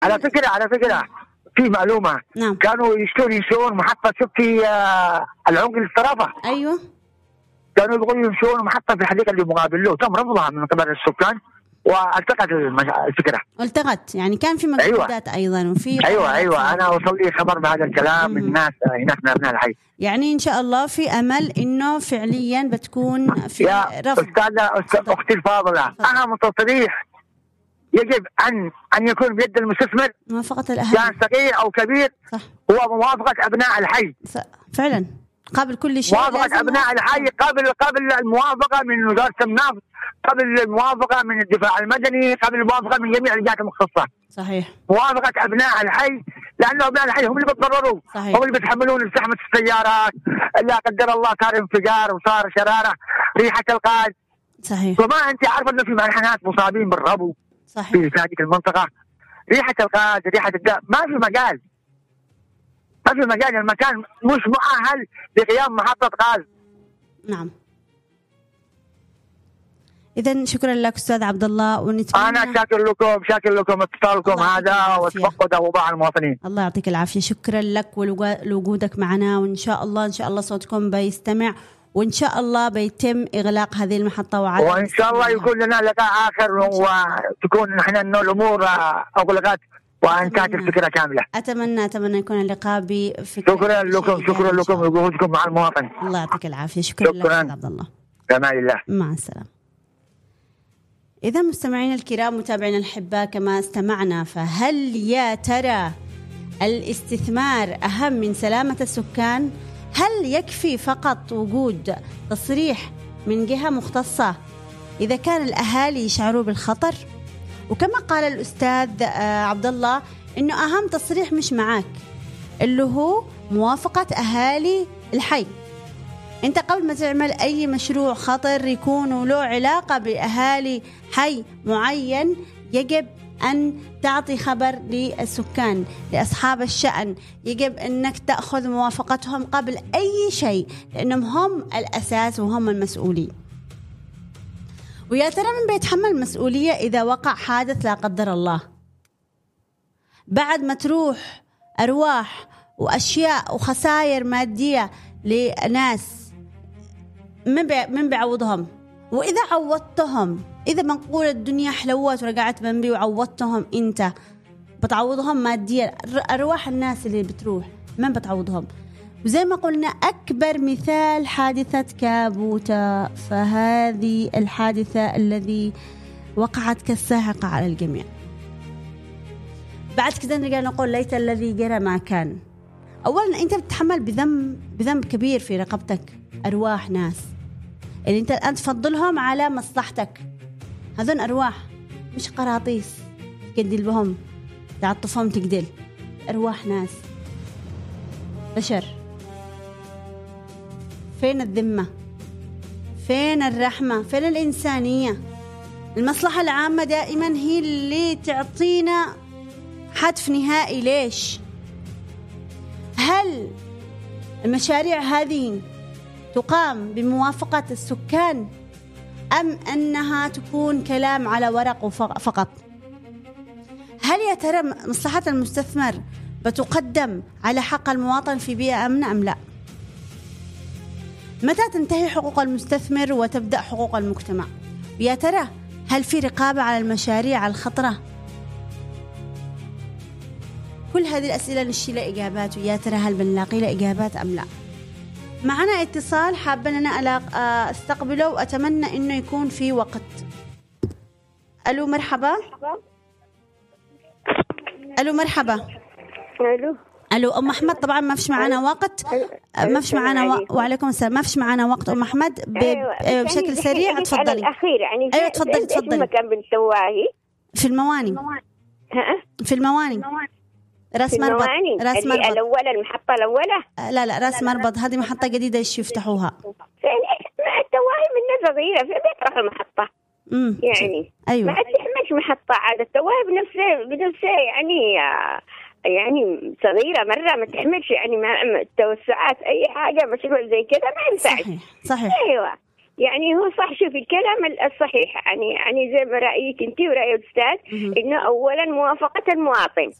على فكرة في معلومة. نعم. كانوا ينشئون محطة، شفتي العنق للصرافة؟ أيوة. كانوا يبغوا ينشئون محطة في الحديقة اللي مقابل له، تم رفضها من قبل السكان والتقت الفكرة. التقت يعني كان في مجهودات. أيوة. أيضا وفي أيوة أنا وصل لي خبر بهذا الكلام من ناس هناك من أبناء الحي. يعني إن شاء الله في أمل إنه فعليا بتكون في يا رفض. أختي الفاضلة، أهم تصريح يجب أن يكون بيد المستثمر موافقة الأهل، كان صغير أو كبير. صح. هو موافقة أبناء الحي. فعلا قبل كل شيء. موافقة أبناء الحي قبل الموافقة من وزارة النفط، قبل الموافقة من الدفاع المدني، قبل الموافقة من جميع الجهات المختصة. صحيح. موافقة أبناء الحي، لأنه أبناء الحي هم اللي بيتضرروا. صحيح. هم اللي بيتحملون زحمة السيارات، لا قدر الله صار انفجار وصار شرارة، ريحة الغاز. صحيح. وما أنت عارفة إنه في منحنات مصابين بالربو. صحيح. في هذه المنطقة ريحة الغاز، ريحة الدم، ما في مجال، المكان مش مؤهل لقيام محطة غاز. نعم. إذن شكرا لك أستاذ عبد الله، ونتمنى. أنا شاكر لكم اتصالكم هذا وتفقد أوضاع المواطنين. الله يعطيك العافية، شكرا لك ولوجودك معنا، وإن شاء الله صوتكم بيستمع، وإن شاء الله بيتم إغلاق هذه المحطة وإن شاء الله يكون لنا لقاء آخر وتكون نحن إنه الأمور أغلقت وانتهت الفكرة كاملة. أتمنى يكون اللقاء بفكرة. شكرا لكم وجهودكم مع المواطن. الله يعطيك العافية، شكرا لك عبد الله. بأمان الله. مع السلامة. إذا مستمعين الكرام متابعينا الأحباء، كما استمعنا، فهل يا ترى الاستثمار أهم من سلامة السكان؟ هل يكفي فقط وجود تصريح من جهة مختصة إذا كان الأهالي يشعروا بالخطر؟ وكما قال الأستاذ عبد الله إنه أهم تصريح مش معاك، اللي هو موافقة أهالي الحي. أنت قبل ما تعمل أي مشروع خطر يكون له علاقة بأهالي حي معين، يجب أن تعطي خبر للسكان، لأصحاب الشأن، يجب أنك تأخذ موافقتهم قبل أي شيء، لأنهم هم الأساس وهم المسؤولين. ويا ترى من بيتحمل المسؤولية إذا وقع حادث لا قدر الله؟ بعد ما تروح أرواح وأشياء وخسائر مادية لناس، من بيعوضهم؟ وإذا عوضتهم، إذا بنقول الدنيا حلوت ورجعت بنبي وعوضتهم، أنت بتعوضهم ماديا؟ أرواح الناس اللي بتروح من بتعوضهم؟ وزي ما قلنا أكبر مثال حادثة كابوتا، فهذه الحادثة الذي وقعت كالساحقة على الجميع. بعد كده نرجع نقول ليت الذي جرى ما كان. أولا أنت بتتحمل بذنب كبير في رقبتك أرواح ناس اللي أنت الآن تفضلهم على مصلحتك. هذون أرواح مش قراطيس تقدل بهم، تعطفهم تقدل، أرواح ناس بشر. فين الذمة؟ فين الرحمة؟ فين الإنسانية؟ المصلحة العامة دائما هي اللي تعطينا حتف نهائي. ليش؟ هل المشاريع هذه تقام بموافقة السكان أم أنها تكون كلام على ورق فقط؟ هل يا ترى مصلحة المستثمر بتقدم على حق المواطن في بيئة أمنة أم لا؟ متى تنتهي حقوق المستثمر وتبدأ حقوق المجتمع؟ يا ترى هل في رقابة على المشاريع الخطرة؟ كل هذه الأسئلة نشي لها إجابات، ويا ترى هل بنلاقي لها إجابات أم لا؟ معنا اتصال حابة أن أنا استقبله وأتمنى أنه يكون في وقت. ألو مرحبا. ألو مرحبا. ألو أم أحمد. طبعا ما فيش معنا وقت، ما فيش معنا وعليكم السلام. ما فيش معنا وقت أم أحمد. بشكل سريع تفضلي. الأخير يعني أيوة تفضلي. مكان بالسواهي في المواني. في المواني. راس مربط. راس مربط الأولى، المحطة الأولى. لا راس مربط هذه محطة جديدة يفتحوها. السواهي من صغيرة في بيت المحطة يعني. أيوة. ما تحملش محطة عاد السواهي بنفسها يعني صغيرة مرة، ما تحملش يعني ما توسعات أي حاجة مشروع زي كده ما ينفعش. صحيح. أيوة يعني هو صح. شوف الكلام الصحيح يعني زي ما رأيك أنت ورأي الأستاذ، إنه أولا موافقة المواطن.